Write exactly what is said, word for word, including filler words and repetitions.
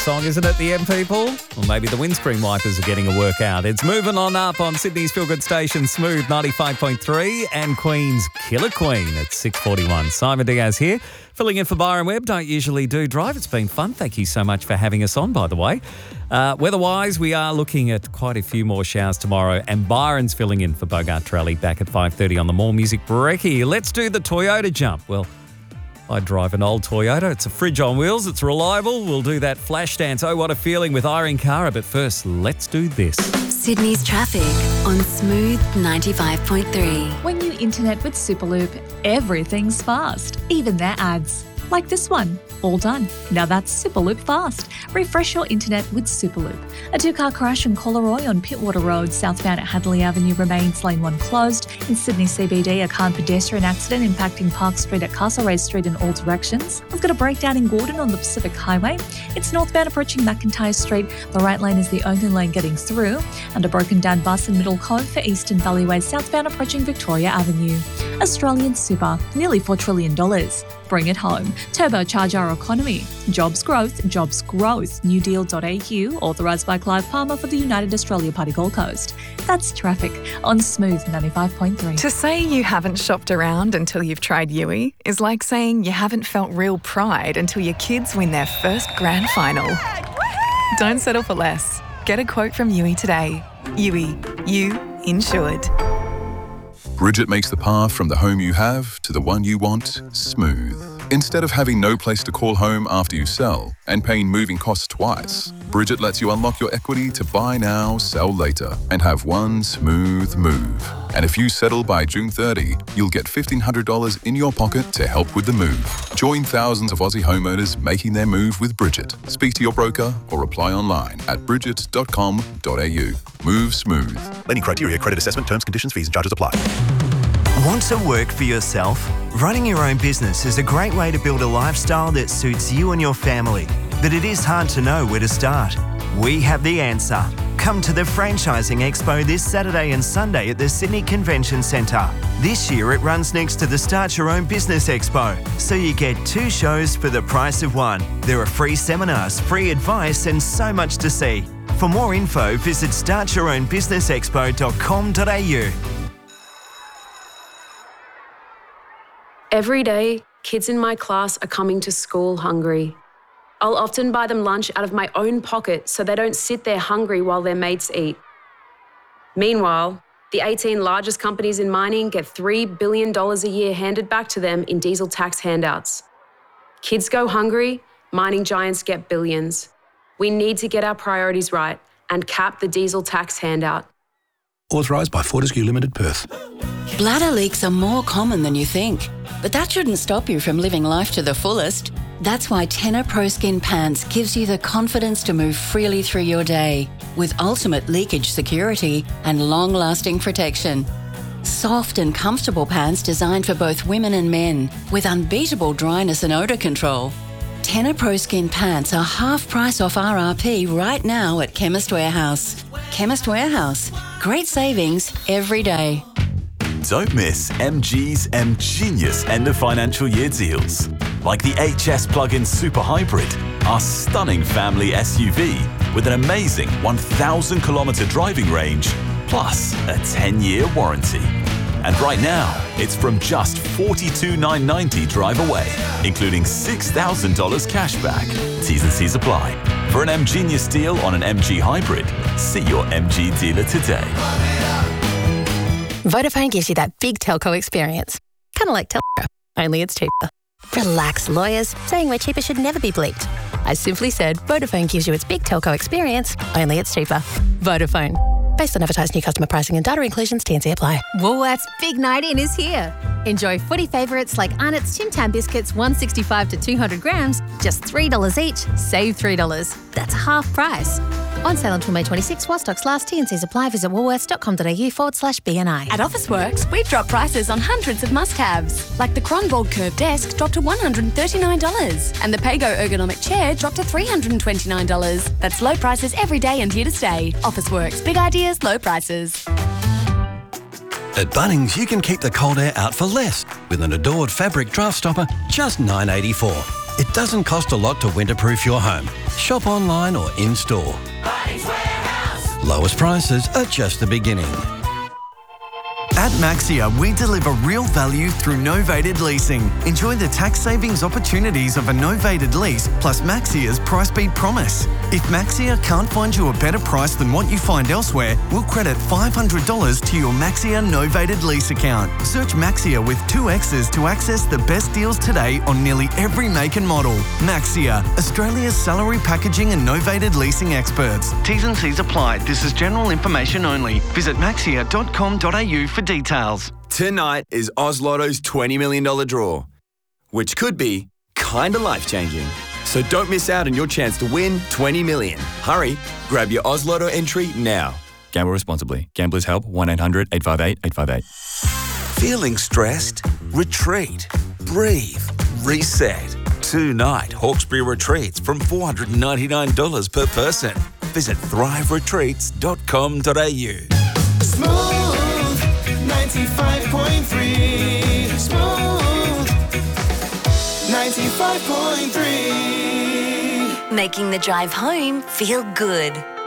Song, isn't it, the M people? Or maybe the windscreen wipers are getting a workout. It's moving on up on Sydney's Feel Good station, Smooth ninety-five point three, and Queen's Killer Queen at six forty-one. Simon Diaz here, filling in for Byron Webb. Don't usually do drive. It's been fun. Thank you so much for having us on, by the way. Uh, weather-wise, we are looking at quite a few more showers tomorrow, and Byron's filling in for Bogart Trelli back at five thirty on the More Music Brekkie. Let's do the Toyota jump. Well, I drive an old Toyota. It's a fridge on wheels. It's reliable. We'll do that flash dance. Oh, what a feeling with Irene Cara. But first, let's do this. Sydney's traffic on Smooth ninety-five point three. When you internet with Superloop, everything's fast, even their ads. Like this one. All done. Now that's Superloop fast. Refresh your internet with Superloop. A two-car crash in Collaroy on Pittwater Road, southbound at Hadley Avenue, remains lane one closed. In Sydney C B D, a car and pedestrian accident impacting Park Street at Castlereagh Street in all directions. We've got a breakdown in Gordon on the Pacific Highway. It's northbound approaching McIntyre Street. The right lane is the only lane getting through. And a broken down bus in Middle Cove for Eastern Valleyway, southbound approaching Victoria Avenue. Australian Super, nearly four trillion dollars. Bring it home. Turbocharge our economy. Jobs growth, jobs growth. new deal dot a u, authorised by Clive Palmer for the United Australia Party Gold Coast. That's traffic on Smooth ninety-five point three. To say you haven't shopped around until you've tried Yui is like saying you haven't felt real pride until your kids win their first grand final. Don't settle for less. Get a quote from Yui today. Yui, you insured. Bridget makes the path from the home you have to the one you want smooth. Instead of having no place to call home after you sell and paying moving costs twice, Bridget lets you unlock your equity to buy now, sell later, and have one smooth move. And if you settle by June thirtieth, you'll get fifteen hundred dollars in your pocket to help with the move. Join thousands of Aussie homeowners making their move with Bridget. Speak to your broker or apply online at bridget dot com dot a u. Move smooth. Lending criteria, credit assessment, terms, conditions, fees and charges apply. Want to work for yourself? Running your own business is a great way to build a lifestyle that suits you and your family. But it is hard to know where to start. We have the answer. Come to the Franchising Expo this Saturday and Sunday at the Sydney Convention Centre. This year it runs next to the Start Your Own Business Expo, so you get two shows for the price of one. There are free seminars, free advice and so much to see. For more info, visit start your own business expo dot com dot a u. Every day, kids in my class are coming to school hungry. I'll often buy them lunch out of my own pocket so they don't sit there hungry while their mates eat. Meanwhile, the eighteen largest companies in mining get three billion dollars a year handed back to them in diesel tax handouts. Kids go hungry, mining giants get billions. We need to get our priorities right and cap the diesel tax handout. Authorised by Fortescue Limited, Perth. Bladder leaks are more common than you think, but that shouldn't stop you from living life to the fullest. That's why Tena Pro Skin Pants gives you the confidence to move freely through your day with ultimate leakage security and long-lasting protection. Soft and comfortable pants designed for both women and men with unbeatable dryness and odour control. Tena Pro Skin Pants are half price off R R P right now at Chemist Warehouse. Chemist Warehouse. Great savings every day. Don't miss M G's M Genius end of financial year deals. Like the H S Plug-in Super Hybrid, our stunning family S U V with an amazing one thousand kilometre driving range, plus a ten-year warranty. And right now, it's from just forty-two thousand nine hundred ninety dollars drive away, including six thousand dollars cash back. T's and C's apply. For an M Genius deal on an M G Hybrid, see your M G dealer today. Vodafone gives you that big telco experience. Kind of like Telstra, only it's cheaper. Relax, lawyers. Saying we're cheaper should never be bleeped. I simply said Vodafone gives you its big telco experience, only it's cheaper. Vodafone. Based on advertised new customer pricing and data inclusions, T and C apply. Woolworths Big Night In is here. Enjoy footy favourites like Arnott's Tim Tam biscuits, one sixty-five to two hundred grams, just three dollars each. Save three dollars. That's half price. On sale until May twenty-sixth while stocks last. T and C's apply. Visit woolworths.com.au forward slash BNI. At Officeworks, we've dropped prices on hundreds of must-haves. Like the Kronborg Curve Desk dropped to one hundred thirty-nine dollars. And the Pago Ergonomic Chair dropped to three hundred twenty-nine dollars. That's low prices every day and here to stay. Officeworks. Big ideas, low prices. At Bunnings, you can keep the cold air out for less with an Adored fabric draft stopper, just nine dollars eighty-four. It doesn't cost a lot to winterproof your home. Shop online or in-store. Bunnings Warehouse. Lowest prices are just the beginning. At Maxia, we deliver real value through novated leasing. Enjoy the tax savings opportunities of a novated lease plus Maxia's price beat promise. If Maxia can't find you a better price than what you find elsewhere, we'll credit five hundred dollars to your Maxia novated lease account. Search Maxia with two X's to access the best deals today on nearly every make and model. Maxia, Australia's salary packaging and novated leasing experts. T's and C's apply. This is general information only. Visit maxia dot com dot a u for details. Tonight is Oz Lotto's twenty million dollars draw, which could be kinda life-changing. So don't miss out on your chance to win twenty million dollars. Hurry, grab your Oz Lotto entry now. Gamble responsibly. Gamblers Help, one eight hundred eight five eight eight five eight. Feeling stressed? Retreat. Breathe. Reset. Two-night Hawkesbury retreats from four hundred ninety-nine dollars per person. Visit thrive retreats dot com dot a u. Smooth ninety-five point three. Smooth ninety-five point three. Making the drive home feel good.